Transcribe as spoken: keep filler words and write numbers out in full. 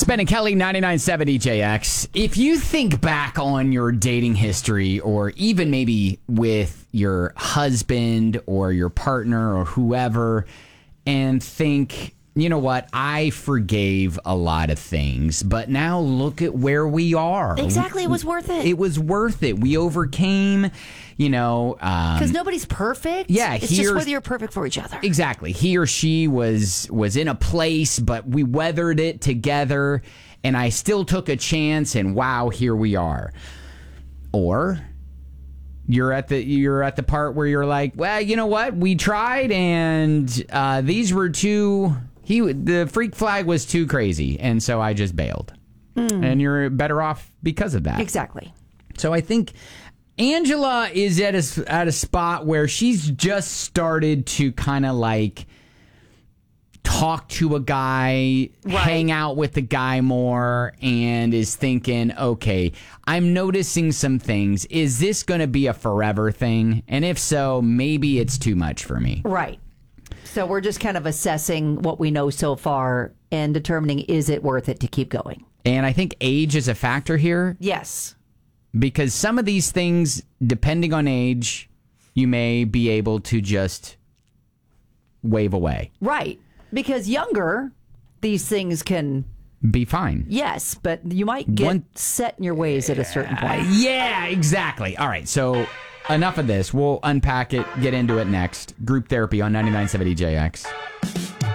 Ben and Kelly, ninety-nine point seven E J X. If you think back on your dating history, or even maybe with your husband or your partner or whoever, and think, you know what, I forgave a lot of things, but now look at where we are. Exactly, it was worth it. It was worth it. We overcame, you know. Because um, nobody's perfect. Yeah, it's he just or, whether you're perfect for each other. Exactly. He or she was was in a place, but we weathered it together, and I still took a chance, and wow, here we are. Or you're at the you're at the part where you're like, well, you know what? We tried, and uh, these were too. He the freak flag was too crazy, and so I just bailed. Mm. And you're better off because of that. Exactly. So I think Angela is at a, at a spot where she's just started to kind of like talk to a guy, right. hang out with the guy more, and is thinking, okay, I'm noticing some things. Is this going to be a forever thing? And if so, maybe it's too much for me. Right. So we're just kind of assessing what we know so far and determining, is it worth it to keep going? And I think age is a factor here. Yes. Because some of these things, depending on age, you may be able to just wave away. Right. Because younger, these things can be fine. Yes, but you might get One, set in your ways at a certain point. Uh, yeah, exactly. All right, so enough of this. We'll unpack it, get into it next. Group therapy on ninety-nine point seven E J X.